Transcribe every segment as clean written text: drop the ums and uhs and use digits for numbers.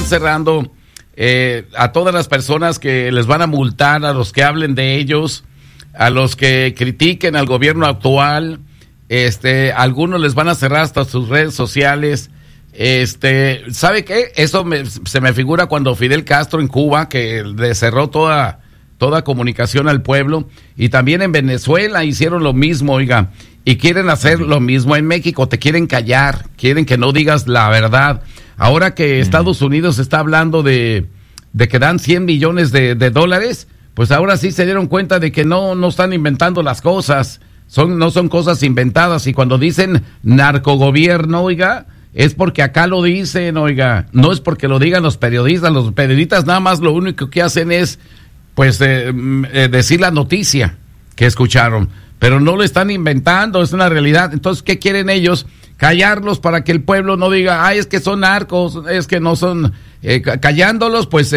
cerrando a todas las personas que les van a multar, a los que hablen de ellos, a los que critiquen al gobierno actual, algunos les van a cerrar hasta sus redes sociales. ¿Sabe qué? Eso se me figura cuando Fidel Castro en Cuba, que le cerró toda comunicación al pueblo, y también en Venezuela hicieron lo mismo, oiga, y quieren hacer lo mismo en México, te quieren callar, quieren que no digas la verdad. Ahora que Estados Unidos está hablando de que dan 100 millones de dólares, pues ahora sí se dieron cuenta de que no están inventando las cosas, no son cosas inventadas, y cuando dicen narcogobierno, oiga, es porque acá lo dicen, oiga, no es porque lo digan los periodistas nada más lo único que hacen es, pues, decir la noticia que escucharon, pero no lo están inventando, es una realidad. Entonces, ¿qué quieren ellos? Callarlos para que el pueblo no diga, ay, es que son narcos, es que no son, callándolos, pues,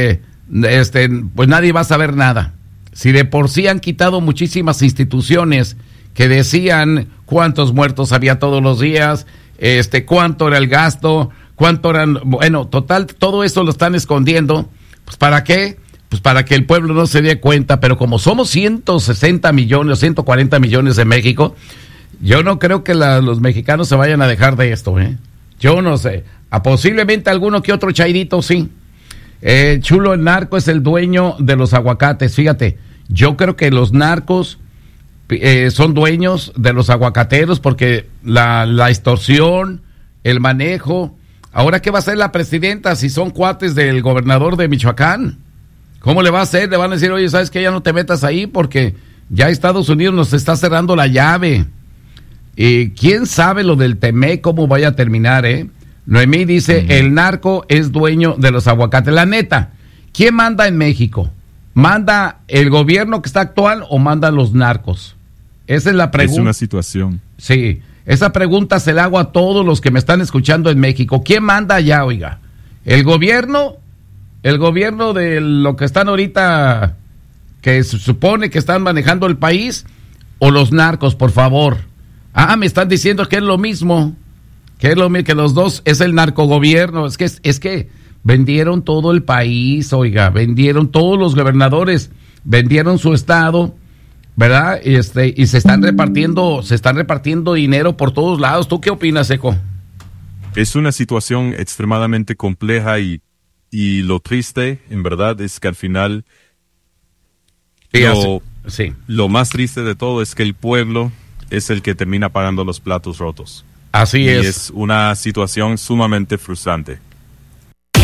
pues nadie va a saber nada. Si de por sí han quitado muchísimas instituciones que decían cuántos muertos había todos los días, cuánto era el gasto, cuánto eran, bueno, total, todo eso lo están escondiendo. Pues ¿para qué? Pues para que el pueblo no se dé cuenta, pero como somos 160 millones, 140 millones de México, yo no creo que los mexicanos se vayan a dejar de esto, Yo no sé, posiblemente alguno que otro chairito sí. Chulo, el narco es el dueño de los aguacates, fíjate, yo creo que los narcos son dueños de los aguacateros porque la extorsión, el manejo. Ahora, ¿qué va a hacer la presidenta si son cuates del gobernador de Michoacán? ¿Cómo le va a hacer? Le van a decir, oye, ¿sabes qué? Ya no te metas ahí porque ya Estados Unidos nos está cerrando la llave. Y quién sabe lo del Temec, cómo vaya a terminar, Noemí dice, el narco es dueño de los aguacates. La neta, ¿quién manda en México? ¿Manda el gobierno que está actual o mandan los narcos? Esa es la pregunta. Es una situación. Sí, esa pregunta se la hago a todos los que me están escuchando en México. ¿Quién manda allá, oiga? ¿El gobierno de lo que están ahorita, que se supone que están manejando el país, o los narcos, por favor? Me están diciendo que es lo mismo, que los dos es el narcogobierno. Es que vendieron todo el país, oiga, vendieron todos los gobernadores, vendieron su estado, ¿verdad? Y se están repartiendo dinero por todos lados. ¿Tú qué opinas, Eco? Es una situación extremadamente compleja y lo triste, en verdad, es que al final lo más triste de todo es que el pueblo es el que termina pagando los platos rotos. Así es. Y es una situación sumamente frustrante.